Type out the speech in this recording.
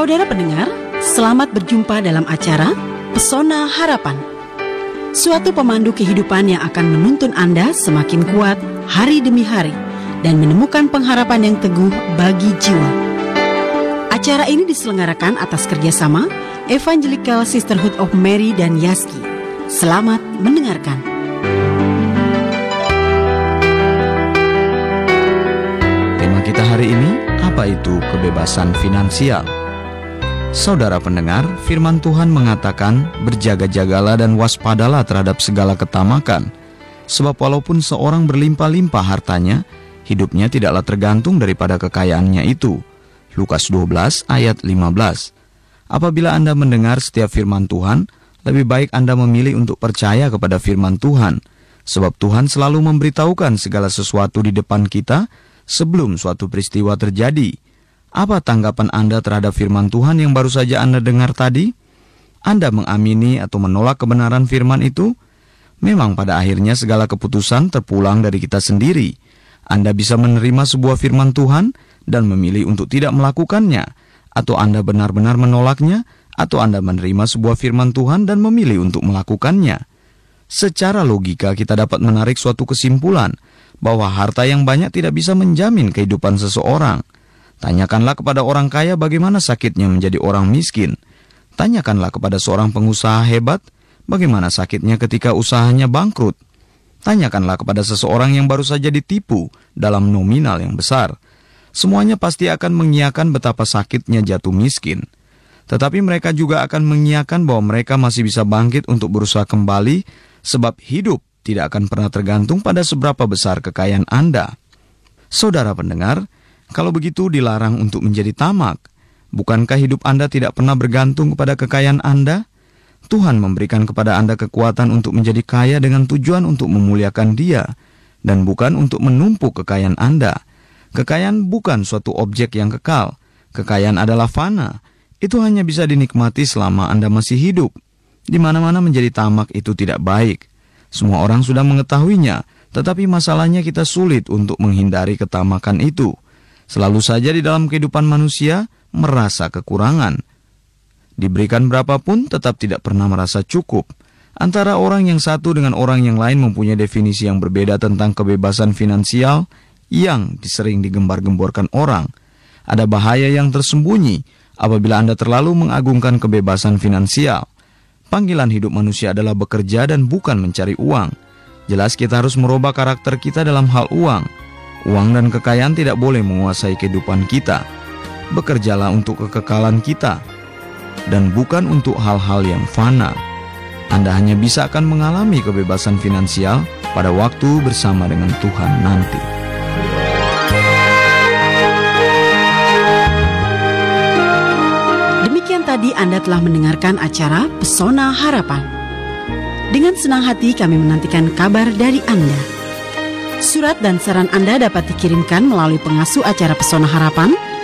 Saudara pendengar, selamat berjumpa dalam acara Pesona Harapan. Suatu pemandu kehidupan yang akan menuntun Anda semakin kuat hari demi hari dan menemukan pengharapan yang teguh bagi jiwa. Acara ini diselenggarakan atas kerjasama Evangelical Sisterhood of Mary dan Yaski. Selamat mendengarkan. Tema kita hari ini, apa itu kebebasan finansial? Saudara pendengar, firman Tuhan mengatakan, berjaga-jagalah dan waspadalah terhadap segala ketamakan. Sebab walaupun seorang berlimpah-limpah hartanya, hidupnya tidaklah tergantung daripada kekayaannya itu. Lukas 12 ayat 15. Apabila Anda mendengar setiap firman Tuhan, lebih baik Anda memilih untuk percaya kepada firman Tuhan. Sebab Tuhan selalu memberitahukan segala sesuatu di depan kita sebelum suatu peristiwa terjadi. Apa tanggapan Anda terhadap firman Tuhan yang baru saja Anda dengar tadi? Anda mengamini atau menolak kebenaran firman itu? Memang pada akhirnya segala keputusan terpulang dari kita sendiri. Anda bisa menerima sebuah firman Tuhan dan memilih untuk tidak melakukannya, atau Anda benar-benar menolaknya, atau Anda menerima sebuah firman Tuhan dan memilih untuk melakukannya. Secara logika kita dapat menarik suatu kesimpulan bahwa harta yang banyak tidak bisa menjamin kehidupan seseorang. Tanyakanlah kepada orang kaya bagaimana sakitnya menjadi orang miskin. Tanyakanlah kepada seorang pengusaha hebat bagaimana sakitnya ketika usahanya bangkrut. Tanyakanlah kepada seseorang yang baru saja ditipu dalam nominal yang besar. Semuanya pasti akan mengiyakan betapa sakitnya jatuh miskin. Tetapi mereka juga akan mengiyakan bahwa mereka masih bisa bangkit untuk berusaha kembali, sebab hidup tidak akan pernah tergantung pada seberapa besar kekayaan Anda. Saudara pendengar, kalau begitu dilarang untuk menjadi tamak. Bukankah hidup Anda tidak pernah bergantung kepada kekayaan Anda? Tuhan memberikan kepada Anda kekuatan untuk menjadi kaya dengan tujuan untuk memuliakan Dia, dan bukan untuk menumpuk kekayaan Anda. Kekayaan bukan suatu objek yang kekal. Kekayaan adalah fana. Itu hanya bisa dinikmati selama Anda masih hidup. Di mana-mana menjadi tamak itu tidak baik. Semua orang sudah mengetahuinya, tetapi masalahnya kita sulit untuk menghindari ketamakan itu. Selalu saja di dalam kehidupan manusia merasa kekurangan. Diberikan berapapun tetap tidak pernah merasa cukup. Antara orang yang satu dengan orang yang lain mempunyai definisi yang berbeda tentang kebebasan finansial yang sering digembar-gemborkan orang. Ada bahaya yang tersembunyi apabila Anda terlalu mengagungkan kebebasan finansial. Panggilan hidup manusia adalah bekerja dan bukan mencari uang. Jelas kita harus merubah karakter kita dalam hal uang. Uang dan kekayaan tidak boleh menguasai kehidupan kita. Bekerjalah untuk kekekalan kita, dan bukan untuk hal-hal yang fana. Anda hanya bisa akan mengalami kebebasan finansial pada waktu bersama dengan Tuhan nanti. Demikian tadi Anda telah mendengarkan acara Pesona Harapan. Dengan senang hati kami menantikan kabar dari Anda. Surat dan saran Anda dapat dikirimkan melalui pengasuh acara Pesona Harapan,